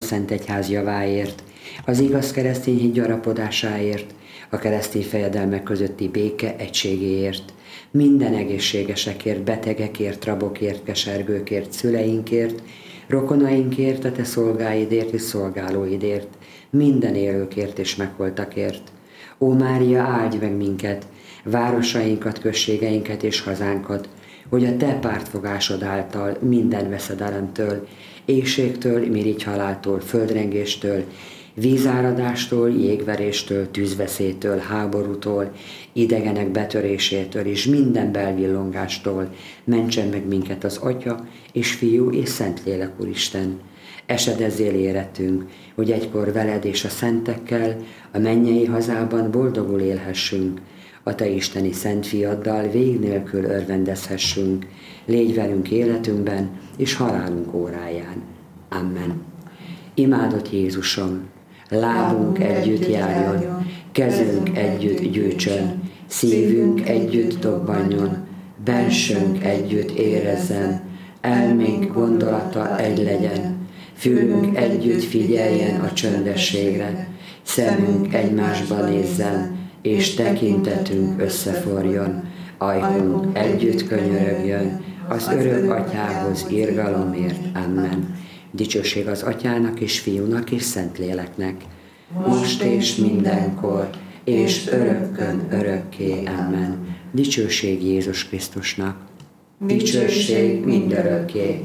Szent Egyház javáért, az igaz keresztény hit gyarapodásáért, a keresztény fejedelmek közötti béke egységéért, minden egészségesekért, betegekért, rabokért, kesergőkért, szüleinkért, rokonainkért, a te szolgáidért és szolgálóidért, minden élőkért és megholtakért. Ó Mária, áldj meg minket, városainkat, községeinket és hazánkat, hogy a te pártfogásod által minden veszedelemtől, éhségtől, mirigyhaláltól, földrengéstől, vízáradástól, jégveréstől, tűzveszélytől, háborútól, idegenek betörésétől és minden belvillongástól mentsen meg minket az Atya és Fiú és Szentlélek Úristen. Esedezzél érettünk, hogy egykor veled és a szentekkel a mennyei hazában boldogul élhessünk, a te isteni szent fiaddal vég nélkül örvendezhessünk, légy velünk életünkben és halálunk óráján. Amen. Imádott Jézusom, lábunk együtt járjon, kezünk együtt gyűjtsön, szívünk együtt dobbanjon, bensőnk együtt érezzen, elménk gondolata egy legyen, fülünk együtt figyeljen a csöndességre, szemünk egymásba nézzen, és tekintetünk összeforjon, ajkunk együtt könyörögjön, az örök Atyához irgalomért. Amen. Dicsőség az Atyának és Fiúnak és Szentléleknek, most és mindenkor, és örökkön örökké. Amen. Dicsőség Jézus Krisztusnak. Dicsőség mindörökké.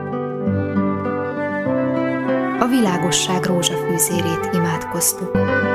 A világosság rózsafűzérét imádkoztuk.